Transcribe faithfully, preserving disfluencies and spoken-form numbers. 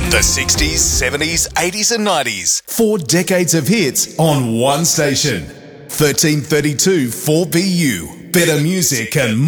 The sixties, seventies, eighties and nineties. Four decades of hits on one station. thirteen thirty-two four B U. Better music and more.